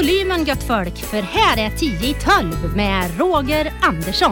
volymen gött folk, för här är 10 i 12 med Roger Andersson.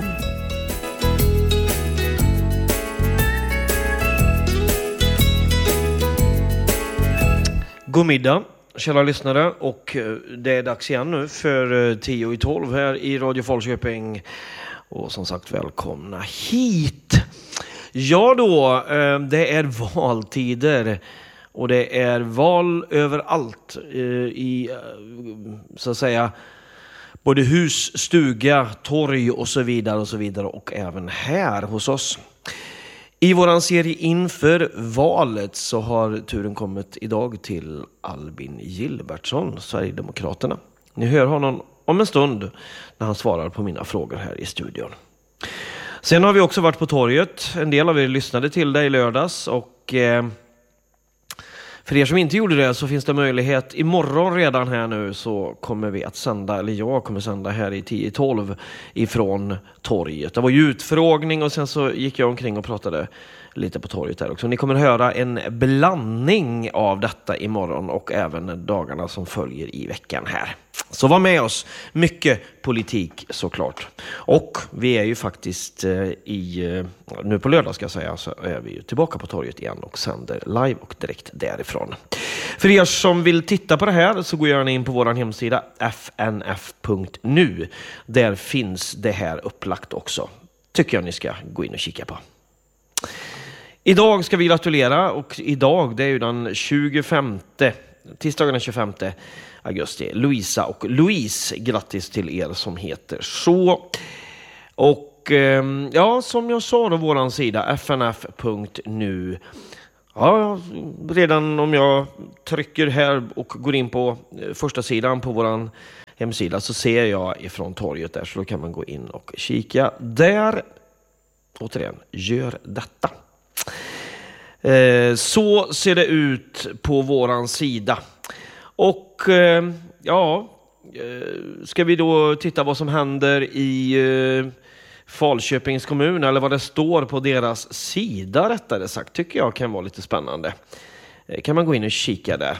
God middag, kära lyssnare, och det är dags igen nu för 10 i 12 här i Radio Falköping. Och som sagt, välkomna hit. Ja då, det är valtider och det är val överallt i, så att säga, både hus, stuga, torg och så vidare och även här hos oss. I våran serie inför valet så har turen kommit idag till Albin Gilbertsson, Sverigedemokraterna. Ni hör honom om en stund när han svarar på mina frågor här i studion. Sen har vi också varit på torget. En del av er lyssnade till det i lördags, och för er som inte gjorde det så finns det möjlighet. Imorgon redan här nu så kommer vi att sända, eller jag kommer sända här i 10-12 ifrån torget. Det var ju utfrågning och sen så gick jag omkring och pratade lite på torget där också. Ni kommer höra en blandning av detta imorgon och även dagarna som följer i veckan här. Så var med oss. Mycket politik såklart. Och vi är ju faktiskt nu på lördag ska jag säga, så är vi ju tillbaka på torget igen och sänder live och direkt därifrån. För er som vill titta på det här så går gärna in på vår hemsida fnf.nu. Där finns det här upplagt också. Tycker jag ni ska gå in och kika på. Idag ska vi gratulera, och idag det är ju den 25, tisdagen den 25 augusti. Louisa och Louise, grattis till er som heter så. Och ja, som jag sa då, våran sida fnf.nu. Ja, redan om jag trycker här och går in på första sidan på våran hemsida så ser jag ifrån torget där, så då kan man gå in och kika där. Återigen, gör detta. Så ser det ut på våran sida. Och ja, ska vi då titta vad som händer i Falköpings kommun, eller vad det står på deras sida rättare sagt, tycker jag kan vara lite spännande. Kan man gå in och kika där.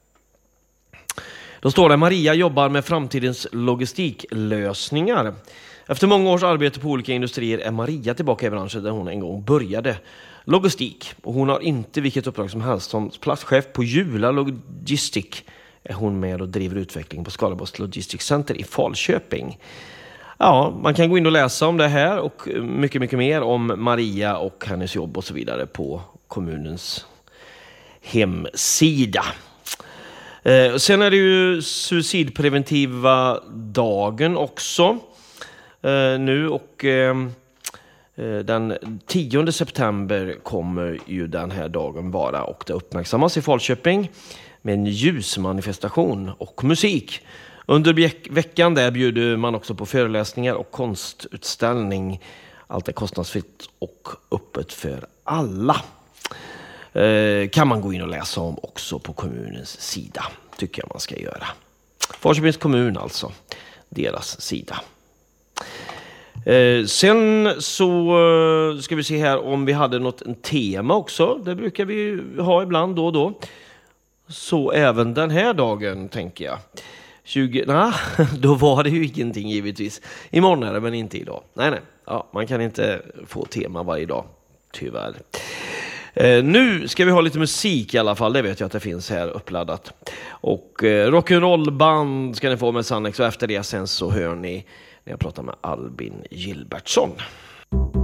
Då står det: Maria jobbar med framtidens logistiklösningar. Efter många års arbete på olika industrier är Maria tillbaka i branschen där hon en gång började. Logistik. Och hon har inte vilket uppdrag som helst. Som platschef på Jula Logistik är hon med och driver utveckling på Skaraborgs Logistics Center i Falköping. Ja, man kan gå in och läsa om det här och mycket, mycket mer om Maria och hennes jobb och så vidare på kommunens hemsida. Sen är det ju suicidpreventiva dagen också nu, och den 10 september kommer ju den här dagen vara, och det uppmärksammas i Falköping med en ljusmanifestation och musik. Under veckan där bjuder man också på föreläsningar och konstutställning. Allt är kostnadsfritt och öppet för alla. Kan man gå in och läsa om också på kommunens sida, tycker jag man ska göra. Falköpings kommun alltså, deras sida. Sen så ska vi se här om vi hade en tema också. Det brukar vi ha ibland då och då. Så även den här dagen tänker jag. Då var det ju ingenting givetvis. Imorgon är det, men inte idag. Nej. Ja, man kan inte få tema varje dag, tyvärr. Nu ska vi ha lite musik i alla fall. Det vet jag att det finns här uppladdat. Och rock'n'roll-band ska ni få med Sannex. Och efter det sen så hör ni när jag pratar med Albin Gilbertsson.